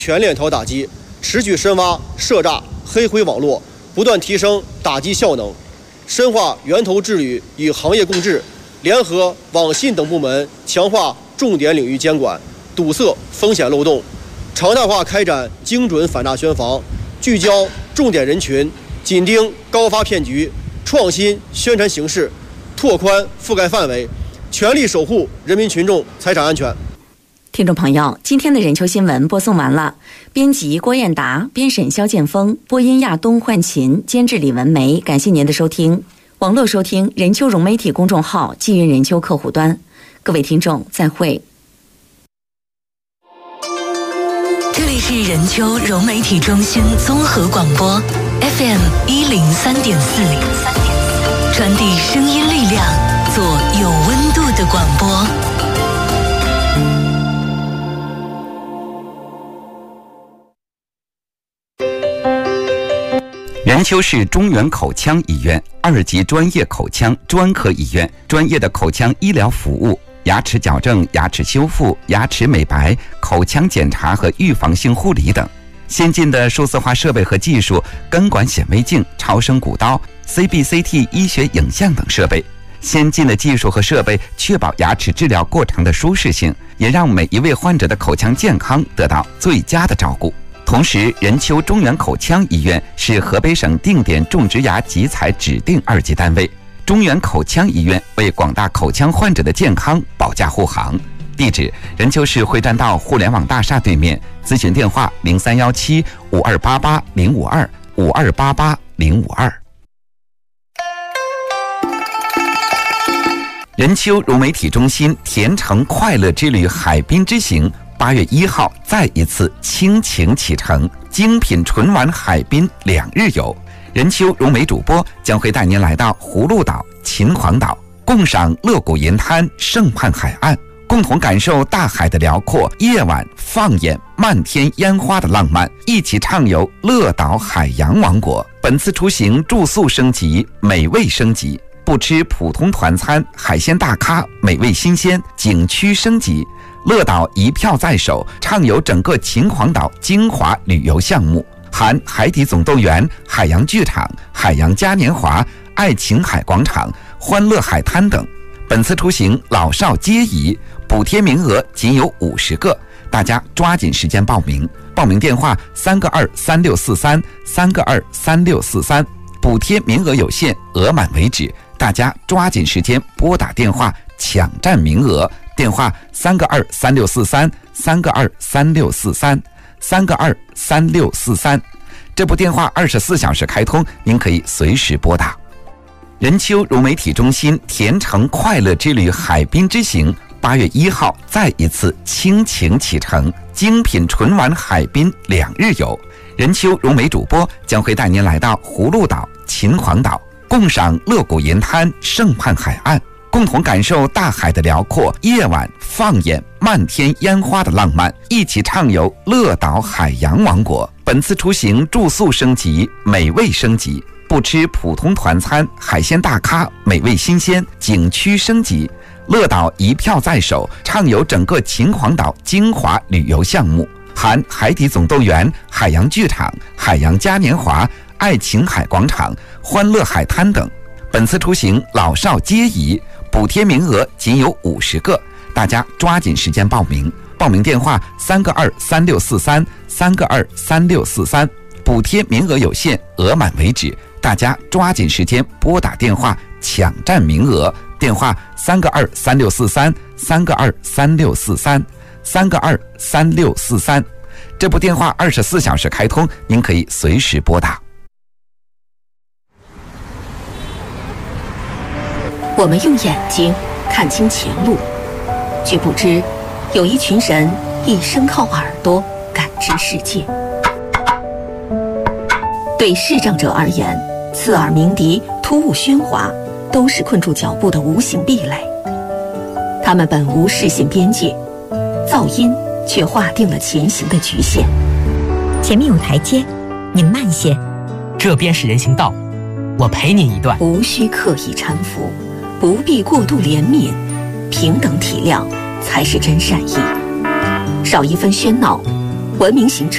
全链条打击，持续深挖涉诈黑灰网络，不断提升打击效能，深化源头治理与行业共治，联合网信等部门强化重点领域监管，堵塞风险漏洞，常态化开展精准反诈宣防，聚焦重点人群，紧盯高发骗局，创新宣传形式，拓宽覆盖范围，全力守护人民群众财产安全。 听众朋友，今天的人球新闻播送完了，编辑郭艳达，编审肖建峰，播音亚东焕琴，监制李文梅。感谢您的收听。网络收听人球融媒体公众号季云人球客户端。各位听众，再会。 这里是人球融媒体中心综合广播 FM 103.4，传递声音力量，做有温度的广播。 任丘市中原口腔医院2级专业口腔专科医院，专业的口腔医疗服务、牙齿矫正、牙齿修复、牙齿美白、口腔检查和预防性护理等。先进的数字化设备和技术，根管显微镜、超声骨刀、CBCT 医学影像等设备。先进的技术和设备确保牙齿治疗过程的舒适性，也让每一位患者的口腔健康得到最佳的照顾。同时，任丘中原口腔医院是河北省定点种植牙集采指定2级单位。中原口腔医院为广大口腔患者的健康保驾护航。地址：任丘市会栈道互联网大厦对面。咨询电话：0317-5288-052，5288-052。任丘融媒体中心甜橙快乐之旅海滨之行8月1号再一次倾情启程，精品纯玩海滨2日游。任丘融媒主播将会带您来到葫芦岛、秦皇岛，共赏乐谷银滩、盛畔海岸，共同感受大海的辽阔，夜晚放眼漫天烟花的浪漫，一起畅游乐岛海洋王国。本次出行住宿升级，美味升级，不吃普通团餐，海鲜大咖，美味新鲜，景区升级。乐岛一票在手，畅游整个秦皇岛精华旅游项目，含海底总动员、海洋剧场、海洋嘉年华、爱琴海广场、欢乐海滩等。本次出行老少皆宜，补贴名额仅有50个，大家抓紧时间报名。报名电话3个23643，3个23643，补贴名额有限，额满为止，大家抓紧时间拨打电话抢占名额。电话3个23643，3个23643，3个23643。这部电话24小时开通，您可以随时拨打。任丘融媒体中心甜橙快乐之旅海滨之行8月1号再一次倾情启程，精品纯玩海滨2日游。任丘融媒主播将会带您来到葫芦岛、秦皇岛，共赏乐谷银滩、盛畔海岸，共同感受大海的辽阔，夜晚放眼漫天烟花的浪漫，一起畅游乐岛海洋王国。本次出行住宿升级，美味升级，不吃普通团餐，海鲜大咖，美味新鲜，景区升级。乐岛一票在手，畅游整个秦皇岛精华旅游项目，含海底总动员、海洋剧场、海洋嘉年华、爱琴海广场、欢乐海滩等。本次出行老少皆宜，补贴名额仅有50个，大家抓紧时间报名。报名电话3个23643，3个23643，补贴名额有限，额满为止，大家抓紧时间拨打电话抢占名额。电话3个23643，3个23643，3个23643。这部电话24小时开通，您可以随时拨打。 我们用眼睛看清前路，却不知有一群人一生靠耳朵感知世界。对视障者而言，刺耳鸣笛、突兀喧哗都是困住脚步的无形壁垒。他们本无视线边界，噪音却划定了前行的局限。 前面有台阶，您慢些。 这边是人行道，我陪您一段。 无需刻意搀扶，不必过度怜悯，平等体谅才是真善意。少一分喧闹， 文明行车。